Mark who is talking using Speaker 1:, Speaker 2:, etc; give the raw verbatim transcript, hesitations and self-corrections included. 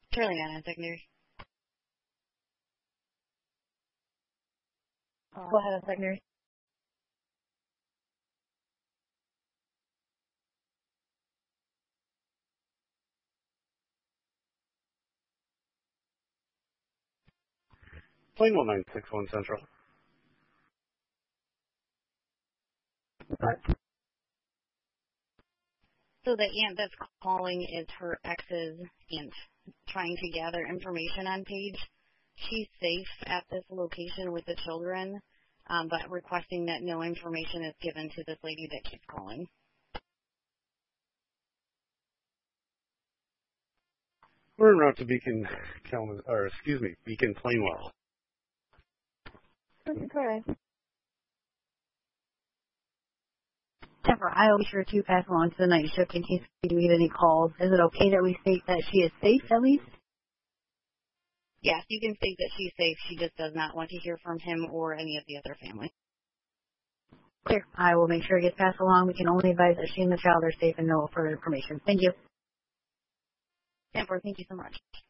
Speaker 1: Charlie Mann, secondary.
Speaker 2: Go ahead, secondary.
Speaker 3: Plainville nine six one Central.
Speaker 1: So the aunt that's calling is her ex's aunt, trying to gather information on Paige. She's safe at this location with the children, um, but requesting that no information is given to this lady that keeps calling.
Speaker 3: We're en route to Beacon, Kalamazoo, or excuse me, Beacon Plainwell.
Speaker 2: Okay, go ahead.
Speaker 4: Jennifer, I will be sure to pass along to the night shift in case we do get any calls. Is it okay that we state that she is safe at least?
Speaker 1: Yes, you can state that she's safe. She just does not want to hear from him or any of the other family.
Speaker 4: Clear. I will make sure it gets passed along. We can only advise that she and the child are safe and no further information. Thank you.
Speaker 1: Jennifer, thank you so much.